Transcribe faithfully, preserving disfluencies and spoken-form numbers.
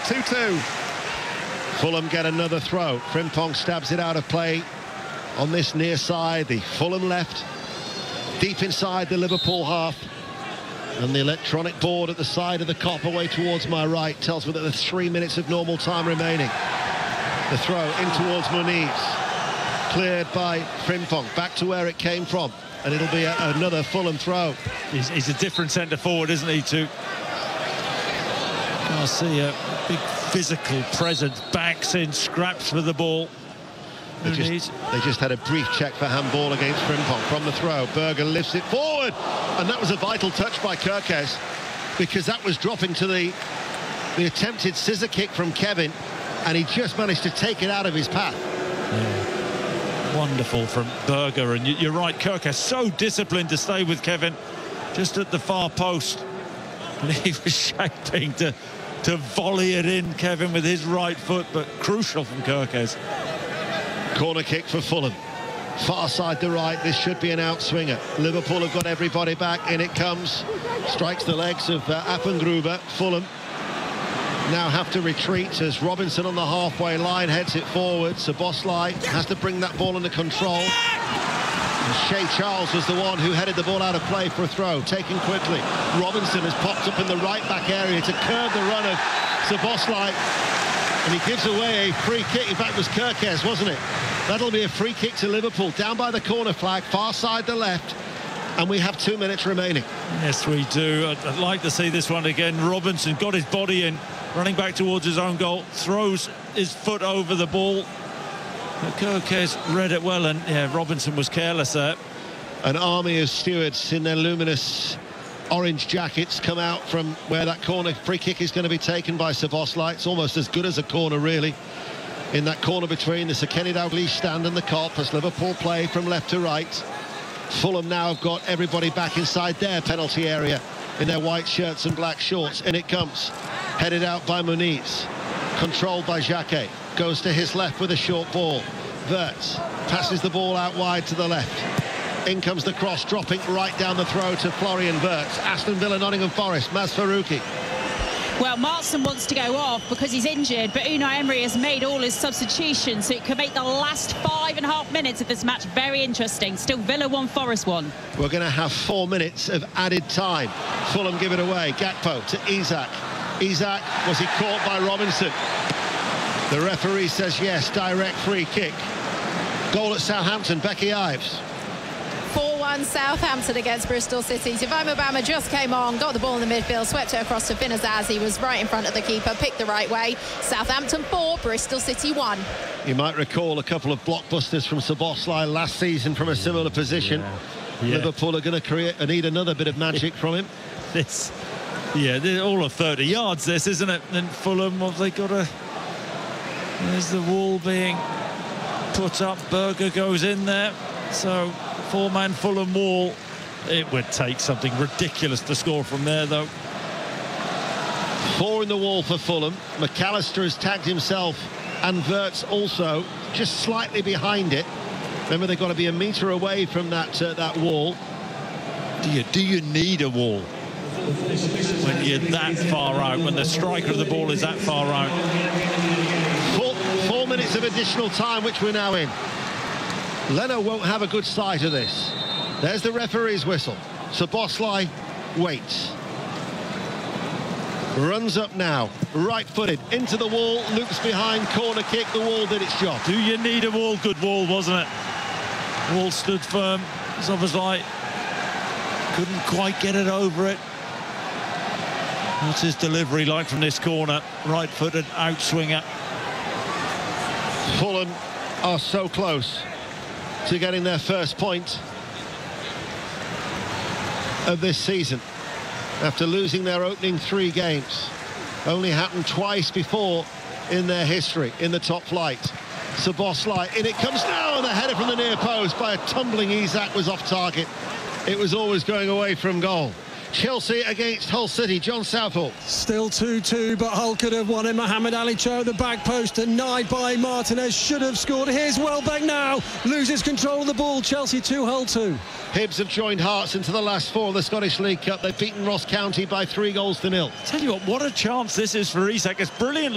two two. Fulham get another throw. Frimpong stabs it out of play on this near side, the Fulham left, deep inside the Liverpool half. And the electronic board at the side of the Kop away towards my right tells me that there's three minutes of normal time remaining. The throw in towards Muniz, cleared by Frimpong, back to where it came from, and it'll be a, another Fulham throw. He's, he's a different centre forward, isn't he, too? I see a big physical presence, backs in, scraps for the ball. They just, they just had a brief check for handball against Frimpong from the throw. Berger lifts it forward, and that was a vital touch by Kerkez, because that was dropping to the the attempted scissor kick from Kevin, and he just managed to take it out of his path. Yeah. Wonderful from Berger, and you're right, Kerkez so disciplined to stay with Kevin just at the far post, and he was shaping to to volley it in, Kevin, with his right foot, but crucial from Kerkez. Corner kick for Fulham. Far side to right, this should be an outswinger. Liverpool have got everybody back, in it comes. Strikes the legs of uh, Appengruber. Fulham now have to retreat as Robinson on the halfway line heads it forward. Szoboszlai has to bring that ball under control. And Shea Charles was the one who headed the ball out of play for a throw, taken quickly. Robinson has popped up in the right back area to curb the run of Szoboszlai. And he gives away a free kick. In fact, it was Kerkez, wasn't it? That'll be a free kick to Liverpool, down by the corner flag, far side to left. And we have two minutes remaining. Yes, we do. I'd, I'd like to see this one again. Robinson got his body in, running back towards his own goal, throws his foot over the ball. But Kerkez read it well, and yeah, Robinson was careless there. An army of stewards in their luminous orange jackets come out from where that corner free kick is going to be taken by Szoboszlai. It's almost as good as a corner, really, in that corner between the Sekeni Dalglish stand and the Kop as Liverpool play from left to right. Fulham now have got everybody back inside their penalty area in their white shirts and black shorts. In it comes, headed out by Muniz, controlled by Xhaka, goes to his left with a short ball. Wirtz passes the ball out wide to the left. In comes the cross, dropping right down the throw to Florian Wirtz. Aston Villa, Nottingham Forest, Maz Faruqi. Well, Maatsen wants to go off because he's injured, but Unai Emery has made all his substitutions, so it could make the last five and a half minutes of this match very interesting. Still Villa one, Forest one. We're going to have four minutes of added time. Fulham give it away. Gakpo to Isak. Isak, was he caught by Robinson? The referee says yes, direct free kick. Goal at Southampton, Becky Ives. four one Southampton against Bristol City. Tivamo Bama just came on, got the ball in the midfield, swept it across to Finazaz. He was right in front of the keeper, picked the right way. Southampton four, Bristol City one. You might recall a couple of blockbusters from Szoboszlai last season from a similar position. Yeah. Yeah. Liverpool are going to create, need another bit of magic from him. This, yeah, they're all of thirty yards, this, isn't it? And Fulham, have they got a... There's the wall being put up. Berger goes in there. So, four-man Fulham wall. It would take something ridiculous to score from there, though. Four in the wall for Fulham. McAllister has tagged himself, and Wirtz also, just slightly behind it. Remember, they've got to be a metre away from that uh, that wall. Do you, do you need a wall when you're that far out, when the striker of the ball is that far out? Four, four minutes of additional time, which we're now in. Leno won't have a good sight of this. There's the referee's whistle. Szoboszlai waits. Runs up now, right-footed, into the wall, loops behind, corner kick, the wall did its job. Do you need a wall? Good wall, wasn't it? Wall stood firm. Szoboszlai couldn't quite get it over it. What's his delivery like from this corner? Right-footed, outswinger. Fulham are so close to getting their first point of this season after losing their opening three games. Only happened twice before in their history in the top flight. Szoboszlai, in it comes now, and the header from the near post by a tumbling Isak was off target. It was always going away from goal. Chelsea against Hull City. John Southall. Still two two, but Hull could have won it. Mohamed Ali Cho at the back post, denied by Martinez, should have scored. Here's Welbeck now, loses control of the ball. Chelsea two, Hull two. Hibs have joined Hearts into the last four of the Scottish League Cup. They've beaten Ross County by three goals to nil. Tell you what, what a chance this is for Isak. It's brilliant.